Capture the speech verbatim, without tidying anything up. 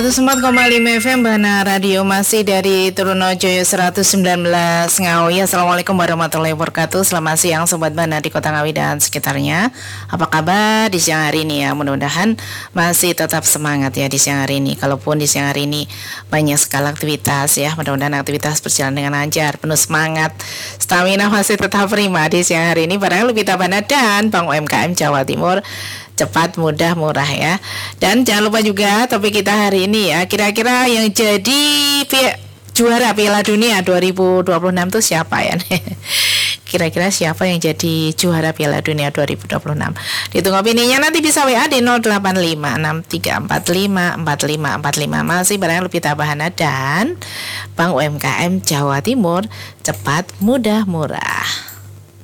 seratus empat koma lima F M Bana Radio, masih dari Trunojoyo seratus sembilan belas Ngawi. Assalamualaikum warahmatullahi wabarakatuh. Selamat siang Sobat Bana di Kota Ngawi dan sekitarnya. Apa kabar di siang hari ini ya? Mudah-mudahan masih tetap semangat ya di siang hari ini. Kalaupun di siang hari ini banyak sekali aktivitas ya, mudah-mudahan aktivitas berjalan dengan lancar, penuh semangat, stamina masih tetap prima di siang hari ini. Barang lebih Bana dan Bank U M K M Jawa Timur, cepat, mudah, murah ya. Dan jangan lupa juga topik kita hari ini ya, kira-kira yang jadi pi- juara Piala Dunia dua ribu dua puluh enam itu siapa ya? Kira-kira siapa yang jadi juara Piala Dunia dua ribu dua puluh enam? Ditunggu opininya, nanti bisa W A di nol delapan lima enam tiga empat lima empat lima empat lima. Masih barang lebih Tabahana dan Bank U M K M Jawa Timur, cepat, mudah, murah.